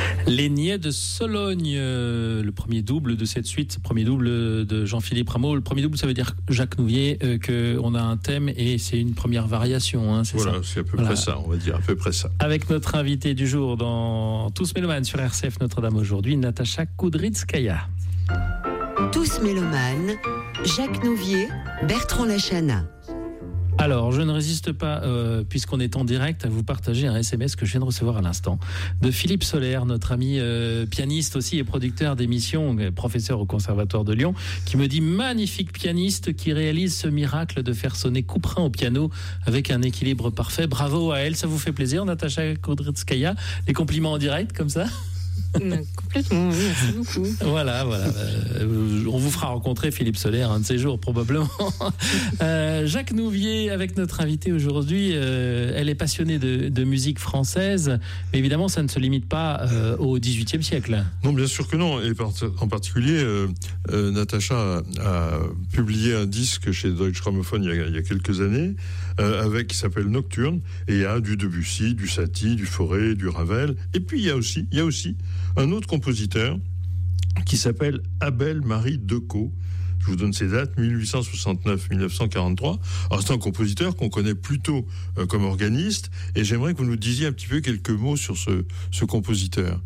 Les Niais de Sologne, le premier double de cette suite, premier double de Jean-Philippe Rameau. Le premier double, ça veut dire, Jacques Nouvier, qu'on a un thème et c'est une première variation. Hein, c'est voilà, ça. C'est à peu près ça, on va dire, à peu près ça. Avec notre invité du jour dans Tous Mélomanes sur RCF Notre-Dame aujourd'hui, Natacha Kudrytskaya. Tous Mélomanes, Jacques Nouvier, Bertrand Lachana. Alors, je ne résiste pas, puisqu'on est en direct, à vous partager un SMS que je viens de recevoir à l'instant de Philippe Soler, notre ami pianiste aussi et producteur d'émissions, professeur au Conservatoire de Lyon, qui me dit magnifique pianiste qui réalise ce miracle de faire sonner Couperin au piano avec un équilibre parfait. Bravo à elle, ça vous fait plaisir, Natacha Kudrytskaya, les compliments en direct comme ça? Complètement, oui, merci beaucoup. Voilà. On vous fera rencontrer Philippe Soler un de ces jours, probablement. Jacques Nouvier, avec notre invité aujourd'hui, elle est passionnée de musique française, mais évidemment, ça ne se limite pas au XVIIIe siècle. Non, bien sûr que non. Et en particulier, Natacha a publié un disque chez Deutsche Grammophon il y a quelques années, qui s'appelle Nocturne, et il y a du Debussy, du Satie, du Fauré, du Ravel, et puis il y a aussi un autre compositeur qui s'appelle Abel-Marie Decaux. Je vous donne ses dates, 1869-1943. Alors c'est un compositeur qu'on connaît plutôt comme organiste, et j'aimerais que vous nous disiez un petit peu quelques mots sur ce compositeur.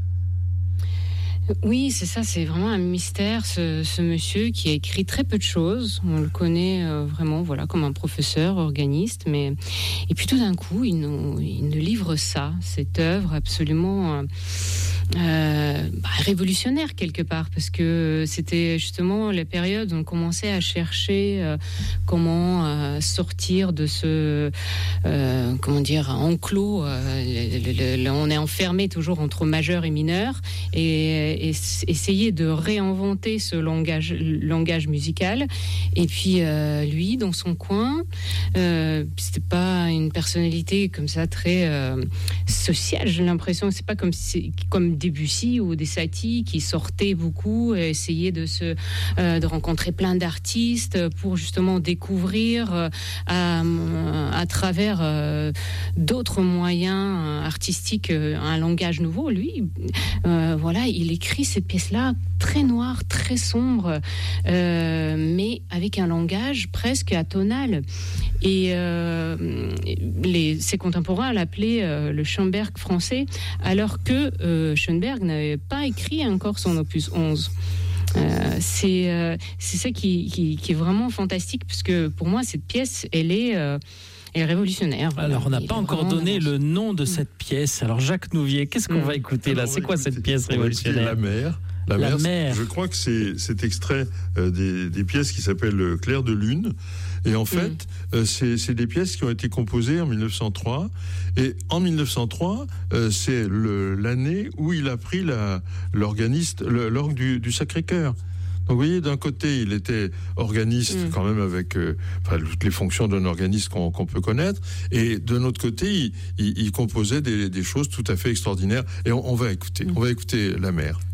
Oui, c'est ça, c'est vraiment un mystère, ce monsieur qui a écrit très peu de choses. On le connaît vraiment comme un professeur, organiste, et puis tout d'un coup, il nous livre cette œuvre absolument révolutionnaire quelque part, parce que c'était justement la période où on commençait à chercher comment sortir de ce enclos. On est enfermé toujours entre majeur et mineur, et essayer de réinventer ce langage musical. Et puis lui, dans son coin, c'était pas une personnalité comme ça très sociale. J'ai l'impression que c'est pas comme Debussy ou des Satie qui sortaient beaucoup, essayaient de rencontrer plein d'artistes pour justement découvrir à travers d'autres moyens artistiques un langage nouveau. Lui, il écrit ces pièces-là très noires, très sombres, mais avec un langage presque atonal. Et ses contemporains l'appelaient le Schoenberg français, alors que Schoenberg n'avait pas écrit encore son opus 11. C'est ça qui est vraiment fantastique, parce que pour moi, cette pièce, elle est révolutionnaire. Alors, on n'a pas encore donné le nom de cette pièce. Alors, Jacques Nouvier, qu'est-ce qu'on va écouter là? C'est quoi cette pièce révolutionnaire? La mer. Je crois que c'est cet extrait des pièces qui s'appellent Clair de lune. Et en fait, c'est des pièces qui ont été composées en 1903. Et en 1903, c'est l'année où il a pris l'orgue du Sacré-Cœur. Donc vous voyez, d'un côté, il était organiste quand même avec toutes les fonctions d'un organiste qu'on peut connaître, et d'un autre côté, il composait des choses tout à fait extraordinaires. Et on va écouter la mer.